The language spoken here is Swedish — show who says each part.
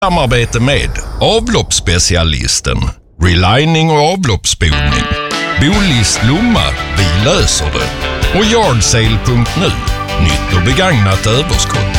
Speaker 1: Samarbete med avloppsspecialisten, relining och avloppsspolning. Bolis Lomma, vi löser det. Och Yardsale.nu, nytt och begagnat överskott.